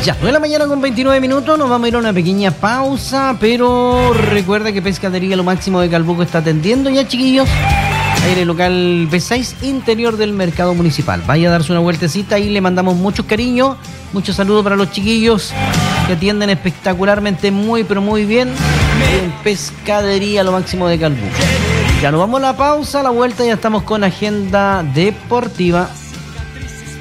Ya, 9 de la mañana con 29 minutos, nos vamos a ir a una pequeña pausa, pero recuerda que Pescadería Lo Máximo de Calbuco está atendiendo ya, chiquillos, ahí en el local B6 interior del mercado municipal. Vaya a darse una vueltecita y le mandamos muchos cariños, muchos saludos para los chiquillos que atienden espectacularmente muy, pero muy bien en Pescadería Lo Máximo de Calbuco. Ya nos vamos a la pausa, a la vuelta ya estamos con agenda deportiva.